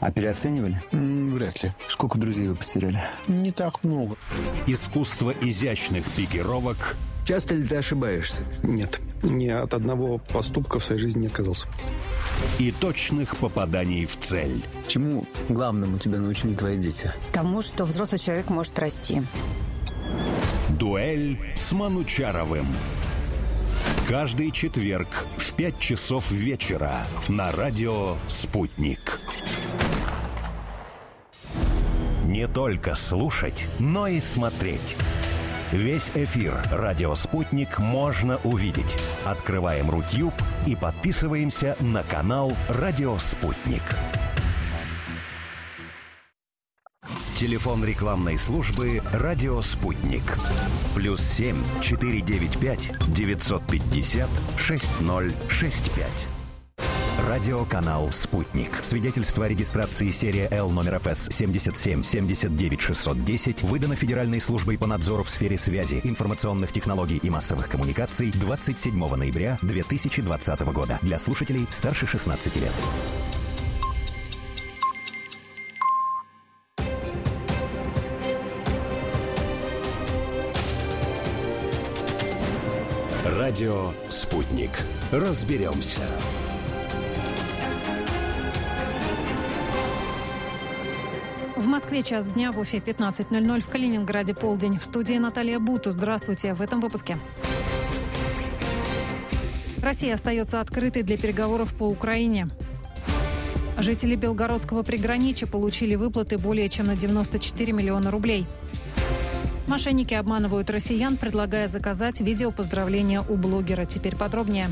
А переоценивали? Вряд ли. Сколько друзей вы потеряли? Не так много. Искусство изящных пикировок. Часто ли ты ошибаешься? Нет. Ни от одного поступка в своей жизни не отказался. И точных попаданий в цель. Чему главному тебя научили твои дети? Тому, что взрослый человек может расти. Дуэль с Манучаровым. Каждый четверг в 5 часов вечера на радио «Спутник». Не только слушать, но и смотреть. Весь эфир «Радио Спутник» можно увидеть. Открываем Рутюб и подписываемся на канал «Радио Спутник». Телефон рекламной службы «Радио Спутник». +7 495 950 6065. Радиоканал «Спутник». Свидетельство о регистрации серия Л номер ФС 77 79 610 выдано Федеральной службой по надзору в сфере связи, информационных технологий и массовых коммуникаций 27 ноября 2020 года. Для слушателей старше 16 лет. Радио «Спутник». Разберемся. В Москве час дня, в Уфе 15:00, в Калининграде полдень. В студии Наталья Бута. Здравствуйте. В этом выпуске. Россия остается открытой для переговоров по Украине. Жители Белгородского приграничья получили выплаты более чем на 94 миллиона рублей. Мошенники обманывают россиян, предлагая заказать видеопоздравления у блогера. Теперь подробнее.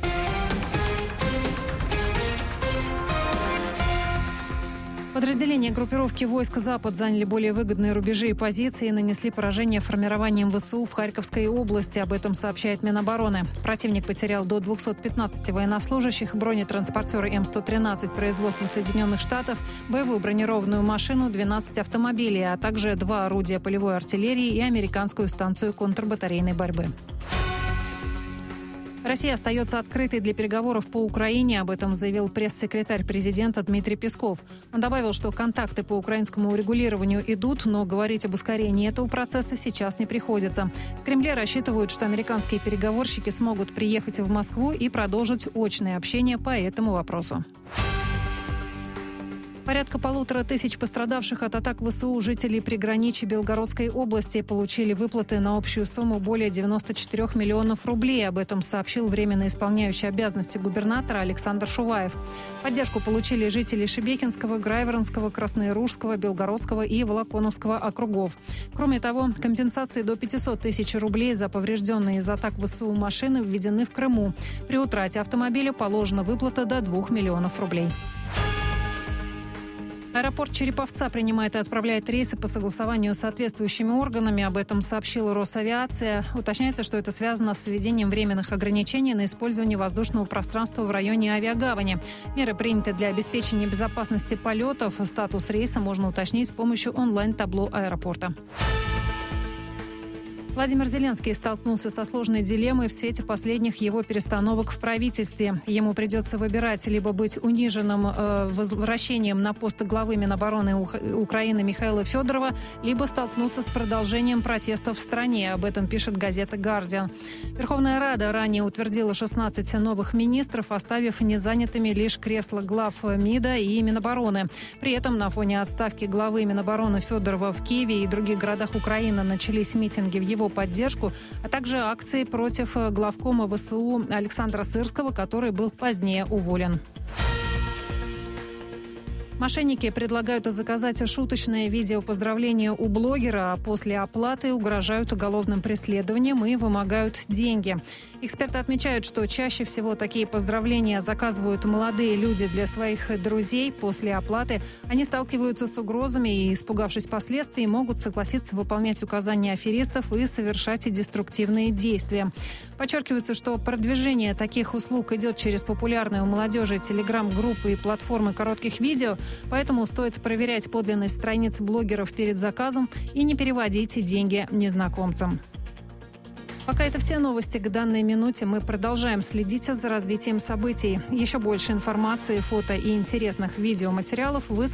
Подразделения группировки войск «Запад» заняли более выгодные рубежи и позиции и нанесли поражение формированиям ВСУ в Харьковской области. Об этом сообщает Минобороны. Противник потерял до 215 военнослужащих, бронетранспортеры М113 производства Соединенных Штатов, боевую бронированную машину, 12 автомобилей, а также 2 орудия полевой артиллерии и американскую станцию контрбатарейной борьбы. Россия остается открытой для переговоров по Украине. Об этом заявил пресс-секретарь президента Дмитрий Песков. Он добавил, что контакты по украинскому урегулированию идут, но говорить об ускорении этого процесса сейчас не приходится. В Кремле рассчитывают, что американские переговорщики смогут приехать в Москву и продолжить очное общение по этому вопросу. Порядка 1500 пострадавших от атак ВСУ жителей приграничья Белгородской области получили выплаты на общую сумму более 94 миллионов рублей. Об этом сообщил временно исполняющий обязанности губернатора Александр Шуваев. Поддержку получили жители Шебекинского, Грайворонского, Краснояружского, Белгородского и Волоконовского округов. Кроме того, компенсации до 500 тысяч рублей за поврежденные из атак ВСУ машины введены в Крыму. При утрате автомобиля положена выплата до 2 миллионов рублей. Аэропорт Череповца принимает и отправляет рейсы по согласованию с соответствующими органами. Об этом сообщила Росавиация. Уточняется, что это связано с введением временных ограничений на использование воздушного пространства в районе авиагавани. Меры приняты для обеспечения безопасности полетов. Статус рейса можно уточнить с помощью онлайн-табло аэропорта. Владимир Зеленский столкнулся со сложной дилеммой в свете последних его перестановок в правительстве. Ему придется выбирать либо быть униженным возвращением на пост главы Минобороны Украины Михаила Федорова, либо столкнуться с продолжением протестов в стране. Об этом пишет газета «Гардиан». Верховная Рада ранее утвердила 16 новых министров, оставив незанятыми лишь кресла глав МИДа и Минобороны. При этом на фоне отставки главы Минобороны Федорова в Киеве и других городах Украины начались митинги в его поддержку, а также акции против главкома ВСУ Александра Сырского, который был позднее уволен. Мошенники предлагают заказать шуточное видео поздравления у блогера, а после оплаты угрожают уголовным преследованием и вымогают деньги. Эксперты отмечают, что чаще всего такие поздравления заказывают молодые люди для своих друзей. После оплаты они сталкиваются с угрозами и, испугавшись последствий, могут согласиться выполнять указания аферистов и совершать деструктивные действия. Подчеркивается, что продвижение таких услуг идет через популярные у молодежи телеграм-группы и платформы коротких видео, поэтому стоит проверять подлинность страниц блогеров перед заказом и не переводить деньги незнакомцам. Пока это все новости к данной минуте. Мы продолжаем следить за развитием событий. Еще больше информации, фото и интересных видеоматериалов вы